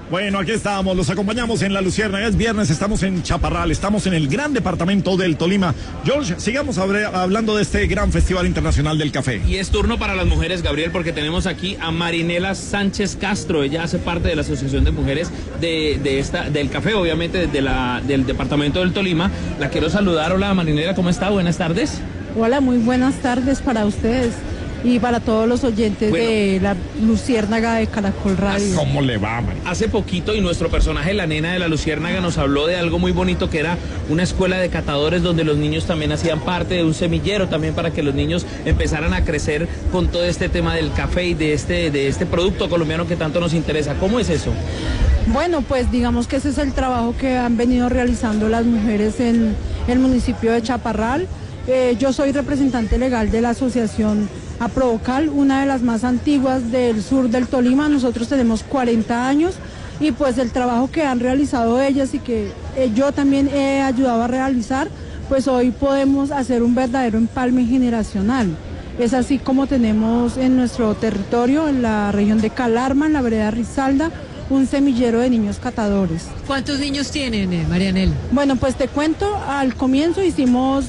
Bueno, aquí estamos, los acompañamos en La Luciérnaga, es viernes, estamos en Chaparral, estamos en el gran departamento del Tolima. George, sigamos hablando de este gran Festival Internacional del Café. Y es turno para las mujeres, Gabriel, porque tenemos aquí a Marinela Sánchez Castro. Ella hace parte de la Asociación de Mujeres del Café, obviamente, del departamento del Tolima. La quiero saludar. Hola, Marinela, ¿cómo está? Buenas tardes. Hola, muy buenas tardes para ustedes y para todos los oyentes de La Luciérnaga de Caracol Radio. ¿Cómo le va, man? Hace poquito, y nuestro personaje, la nena de La Luciérnaga, nos habló de algo muy bonito que era una escuela de catadores donde los niños también hacían parte de un semillero también para que los niños empezaran a crecer con todo este tema del café y de este producto colombiano que tanto nos interesa. ¿Cómo es eso? Bueno, pues digamos que ese es el trabajo que han venido realizando las mujeres en el municipio de Chaparral. Yo soy representante legal de la asociación Aprovocal, una de las más antiguas del sur del Tolima. Nosotros tenemos 40 años y pues el trabajo que han realizado ellas y que yo también he ayudado a realizar, pues hoy podemos hacer un verdadero empalme generacional. Es así como tenemos en nuestro territorio, en la región de Calarma, en la vereda Rizalda, un semillero de niños catadores. ¿Cuántos niños tienen, Marianela? Bueno, pues te cuento, al comienzo hicimos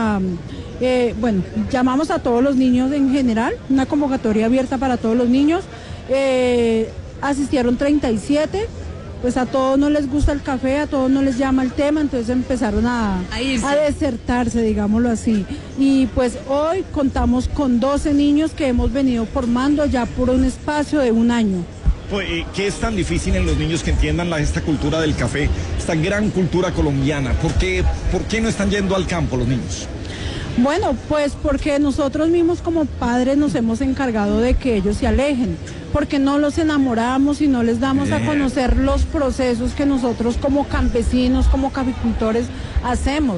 llamamos a todos los niños en general, una convocatoria abierta para todos los niños, asistieron 37, pues a todos no les gusta el café, a todos no les llama el tema, entonces empezaron a desertarse, digámoslo así. Y pues hoy contamos con 12 niños que hemos venido formando ya por un espacio de un año. ¿Qué es tan difícil en los niños que entiendan esta cultura del café, esta gran cultura colombiana? ¿Por qué no están yendo al campo los niños? Bueno, pues porque nosotros mismos como padres nos hemos encargado de que ellos se alejen, porque no los enamoramos y no les damos a conocer los procesos que nosotros como campesinos, como caficultores hacemos.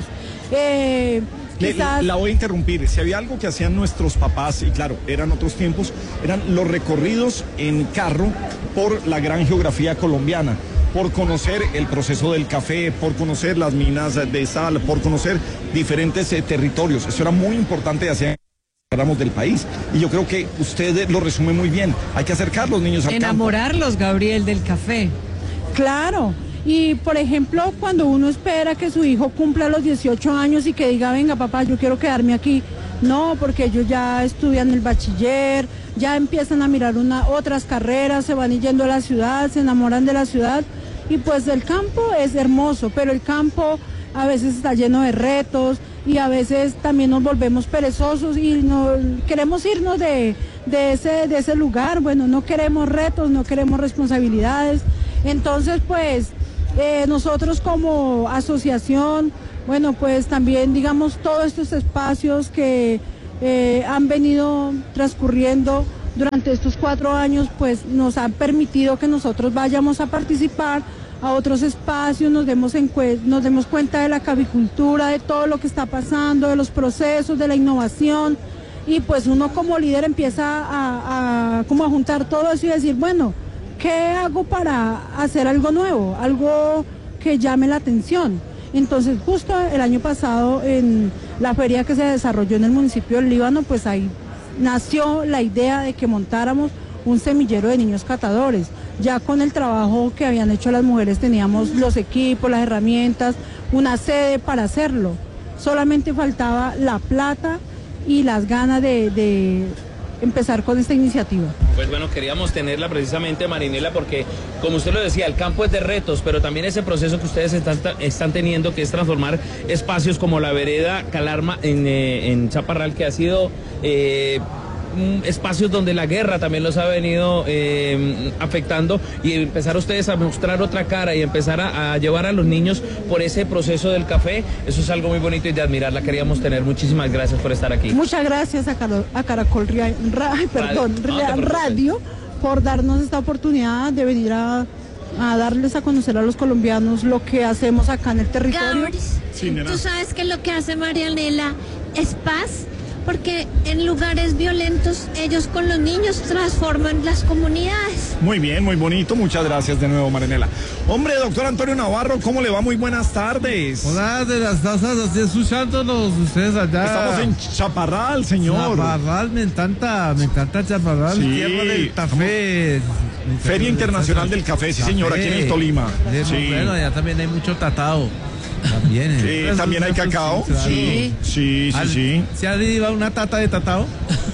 La voy a interrumpir. Si había algo que hacían nuestros papás, y claro, eran otros tiempos, eran los recorridos en carro por la gran geografía colombiana, por conocer el proceso del café, por conocer las minas de sal, por conocer diferentes territorios. Eso era muy importante hacia del país. Y yo creo que usted lo resume muy bien. Hay que acercar a los niños al campo. Enamorarlos, Gabriel, del café. Claro. Y, por ejemplo, cuando uno espera que su hijo cumpla los 18 años y que diga, venga, papá, yo quiero quedarme aquí. No, porque ellos ya estudian el bachiller, ya empiezan a mirar otras carreras, se van yendo a la ciudad, se enamoran de la ciudad. Y pues el campo es hermoso, pero el campo a veces está lleno de retos y a veces también nos volvemos perezosos y no queremos irnos de ese lugar. Bueno, no queremos retos, no queremos responsabilidades. Entonces, pues, nosotros como asociación, bueno, pues también, digamos, todos estos espacios que han venido transcurriendo durante estos 4 años, pues nos han permitido que nosotros vayamos a participar a otros espacios, nos demos cuenta de la caficultura, de todo lo que está pasando, de los procesos, de la innovación, y pues uno como líder empieza a juntar todo eso y decir, bueno, ¿qué hago para hacer algo nuevo, algo que llame la atención? Entonces justo el año pasado en la feria que se desarrolló en el municipio del Líbano, pues ahí nació la idea de que montáramos un semillero de niños catadores. Ya con el trabajo que habían hecho las mujeres teníamos los equipos, las herramientas, una sede para hacerlo. Solamente faltaba la plata y las ganas de empezar con esta iniciativa. Pues bueno, queríamos tenerla precisamente, Marinela, porque como usted lo decía, el campo es de retos, pero también ese proceso que ustedes están teniendo, que es transformar espacios como la vereda Calarma en Chaparral, que ha sido espacios donde la guerra también los ha venido afectando, y empezar ustedes a mostrar otra cara y empezar a llevar a los niños por ese proceso del café, eso es algo muy bonito y de admirar. La queríamos tener. Muchísimas gracias por estar aquí. Muchas gracias a Caracol Radio por darnos esta oportunidad de venir a darles a conocer a los colombianos lo que hacemos acá en el territorio. Gabris, sí, tú sabes que lo que hace Marianela es paz, porque en lugares violentos ellos con los niños transforman las comunidades. Muy bien, muy bonito, muchas gracias de nuevo, Marinela. Hombre, doctor Antonio Navarro, ¿cómo le va? Muy buenas tardes. Hola, de las tazas, así escuchándonos ustedes allá. Estamos en Chaparral, señor. Chaparral, me encanta Chaparral, sí, tierra del café. Feria Internacional del Café, sí señor, aquí en el Tolima. Sí. Bueno, allá también hay mucho tatao. También. Sí, también hay cacao. Sí. ¿Se ha ido a una tata de tatao?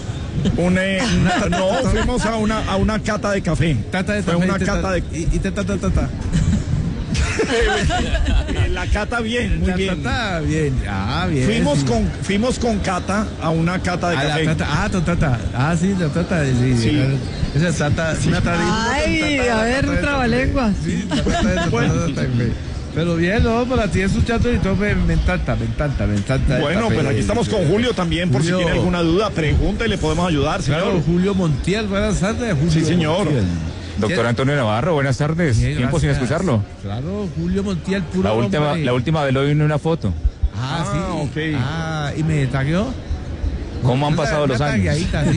No, fuimos a una cata de café. Tata de Fue café. una cata de... Y tata. La cata bien, muy bien. Tata bien. Bien. Fuimos con Cata a una cata de café. Tata. Sí, la tata. Sí. Esa tata, una tradición. Ay, a ver, trabalenguas. Sí, tata. Pero bien, no, para ti escuchando y todo me encanta. Bueno, pero aquí estamos con Julio también, por si tiene alguna duda, pregunta y le podemos ayudar, señor. Claro, Julio Montiel, buenas tardes, Julio. Sí, señor. Montiel. Doctor Antonio Navarro, buenas tardes. Bien, tiempo sin escucharlo. Claro, Julio Montiel, puro La última vez lo vi en una foto. Sí. Ok. ¿Y me tagueó? ¿Cómo han pasado los años?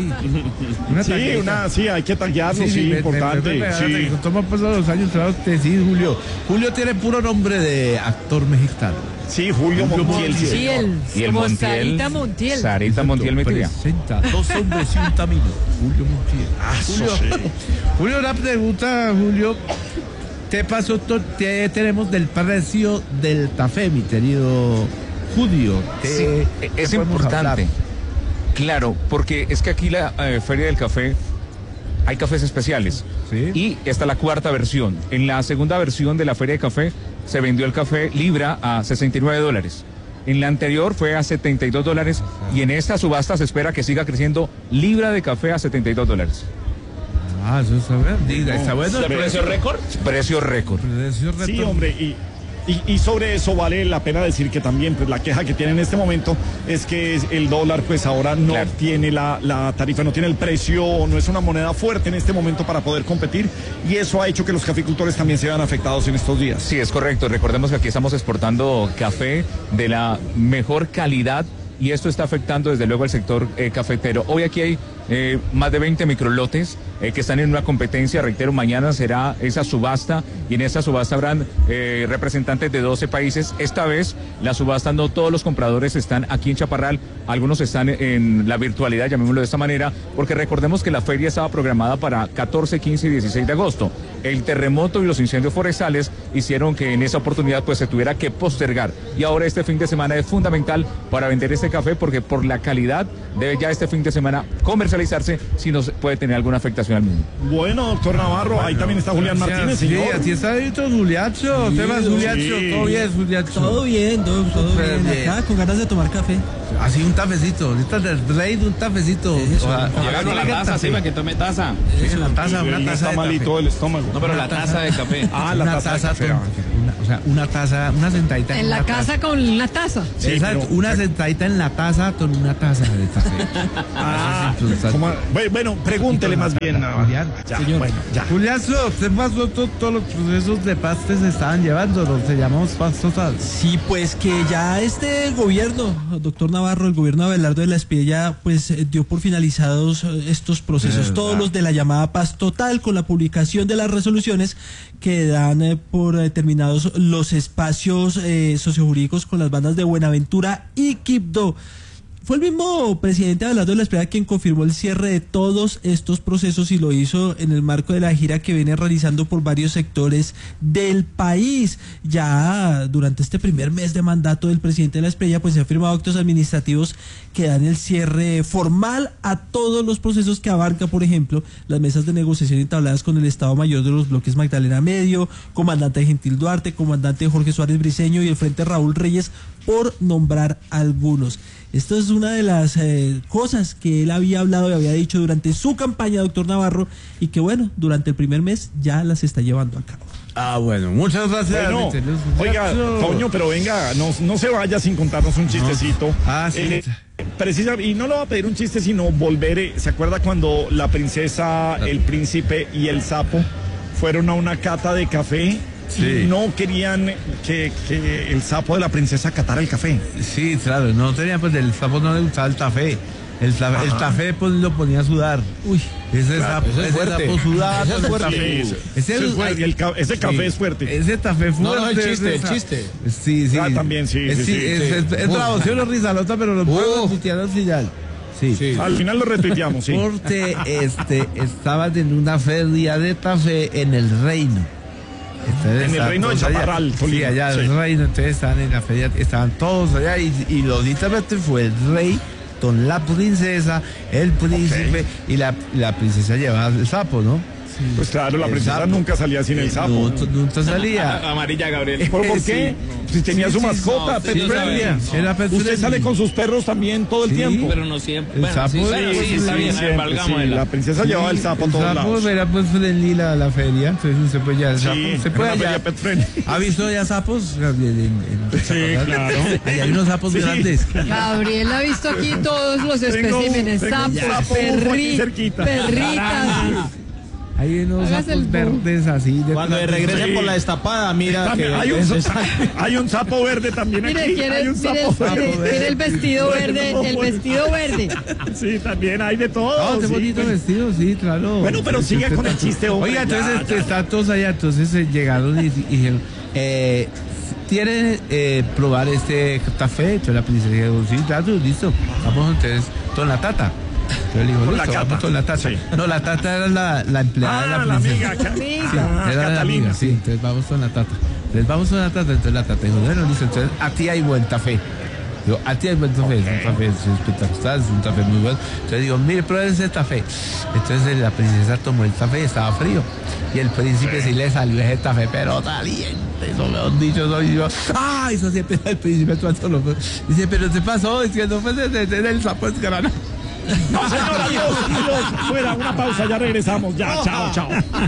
Sí, hay que taguearlo, importante. Sí. ¿Cómo han pasado los años? Claro que sí, Julio. Julio tiene puro nombre de actor mexicano. Sí, Julio Montiel. Sí, Y el como Montiel. Sarita Montiel. Metría. Presenta Dos hombres y un camino. Julio Montiel. Julio, una pregunta, Julio. ¿Qué tenemos del precio del café, mi querido Julio? Sí, es importante. Claro, porque es que aquí la Feria del Café hay cafés especiales. ¿Sí? Y esta es la cuarta versión. En la segunda versión de la Feria de Café se vendió el café libra a $69. En la anterior fue a $72 y en esta subasta se espera que siga creciendo libra de café a $72. Eso está bueno. ¿Precio récord? Precio récord. Sí, hombre, y sobre eso vale la pena decir que también pues la queja que tiene en este momento es que el dólar pues ahora no tiene la tarifa, no tiene el precio, no es una moneda fuerte en este momento para poder competir y eso ha hecho que los caficultores también se vean afectados en estos días. Sí, es correcto. Recordemos que aquí estamos exportando café de la mejor calidad y esto está afectando desde luego al sector cafetero. Hoy aquí hay más de 20 microlotes que están en una competencia. Reitero, mañana será esa subasta y en esa subasta habrán representantes de 12 países. Esta vez la subasta no todos los compradores están aquí en Chaparral, algunos están en la virtualidad, llamémoslo de esta manera, porque recordemos que la feria estaba programada para 14, 15 y 16 de agosto. El terremoto y los incendios forestales hicieron que en esa oportunidad pues se tuviera que postergar y ahora este fin de semana es fundamental para vender este café porque por la calidad debe ya este fin de semana comercializarse si no puede tener alguna afectación al mismo. Bueno, doctor Navarro, ahí también está Julián Martínez, señor. Sí, así está Víctor Juliacho. Temas Juliacho, todo bien, Juliacho. Todo bien, todo bien. Acá con ganas de tomar café. Así un tafecito, ahorita del rey de un tafecito. Llegaron la taza, sí, para que tome taza. Sí, una taza está malito el estómago. No, pero la taza de café. La taza de café. Una taza, una sentadita en la casa con una taza. Sí, exacto, una sentadita en la taza con una taza de café. Bueno, pregúntele más bien. Juliazo, ¿qué pasó? Todos los procesos de paz se estaban llevando, ¿no? Se llamamos paz total. Sí, pues que ya este gobierno, doctor Navarro, el gobierno de Abelardo de la Espriella, pues dio por finalizados estos procesos, todos los de la llamada paz total, con la publicación de las resoluciones que dan por terminados los espacios sociojurídicos con las bandas de Buenaventura y Quibdó. Fue el mismo presidente Abelardo de la Espriella quien confirmó el cierre de todos estos procesos y lo hizo en el marco de la gira que viene realizando por varios sectores del país. Ya durante este primer mes de mandato del presidente de la Espriella, pues se han firmado actos administrativos que dan el cierre formal a todos los procesos que abarca, por ejemplo, las mesas de negociación entabladas con el Estado Mayor de los bloques Magdalena Medio, comandante Gentil Duarte, comandante Jorge Suárez Briceño y el Frente Raúl Reyes, por nombrar algunos. Esto es una de las cosas que él había hablado y había dicho durante su campaña, doctor Navarro, y que bueno, durante el primer mes ya las está llevando a cabo. Bueno, muchas gracias. Bueno, oiga, Toño, pero venga, no se vaya sin contarnos un chistecito. Sí. Y no le va a pedir un chiste, sino volver. ¿Se acuerda cuando la princesa, el príncipe y el sapo fueron a una cata de café? Sí. No querían que el sapo de la princesa catara el café. Sí, claro, no tenían, pues el sapo no le gustaba el café. El café pues lo ponía a sudar. Uy, ese sapo sudaba. Ese es fuerte. Ese café es fuerte. Ese café fuerte. No, el chiste. Sí. También, sí. Es bravo, sí, lo risalota, pero lo puedo putear al sillar. Sí. Al final lo retuiteamos, sí. Porque estaban en una feria de café en el Reino. Entonces, En el Reino de Chaparral, Sí, Tolima. allá en el Reino, entonces estaban en la feria, estaban todos allá y lógicamente fue el rey con la princesa, el príncipe y la princesa llevaba el sapo, ¿no? Pues claro, la El princesa sapo. nunca salía sin el sapo. Nunca salía. Amarilla, Gabriel. ¿Por qué? Si tenía su mascota, no, pet sí, lo friendly. sabía. Era pet Usted friendly. sale con sus perros también todo el Sí, tiempo. Pero no siempre. El Bueno, sapo, sí, bueno, sí, está bien, a ver, siempre, valgámosla. la princesa llevaba el sapo a El todos sapo lados. era pues friendly la feria, entonces usted puede ya el sapo. Sí, Se puede una feria allá. pet friendly. ¿Ha visto ya sapos? Sí, claro. Ahí hay unos sapos Sí. grandes. Gabriel ha visto aquí todos los especímenes, tengo un sapos, sapo aquí cerquita. perritas. Hay unos Hágase el sapos verdes así. Cuando regrese Sí. por la destapada, mira También que hay un sapo verde también Mire, aquí. quiere, Hay un sapo verde. mire el vestido verde, el vestido verde. Sí, también hay de todo. Oh, qué sí, bonito pues. vestido, sí, claro. Bueno, pero sigue con el chiste, hombre. Oiga, ya, entonces ya. están todos allá, entonces llegaron y dijeron, ¿quieren probar este café? Entonces la princesa dijo, sí, claro, listo. Vamos entonces con la tata. Entonces le dijo, Con la listo, Cata. vamos con la tata. Sí. No, la tata era la empleada de Ah, la princesa. amiga. Sí, Ah, era la Catalina, amiga, sí. Entonces vamos con la tata. Entonces vamos con la tata. Entonces la tata dijo, bueno, listo. Entonces a ti hay buen café. Digo, a ti hay buen café. Es un café espectacular, es un café muy bueno. Entonces digo, mire, prueben ese café. Entonces la princesa tomó el café y estaba frío. Y el príncipe sí le salió ese café, pero caliente. Eso me han dicho, soy yo. ¡Ah! Eso siempre el príncipe todo loco. Dice, pero ¿qué pasó? Dice, no fue desde el sapo desgranado. No, señora, adiós, adiós. Fuera, una pausa, ya regresamos. Ya, chao, chao.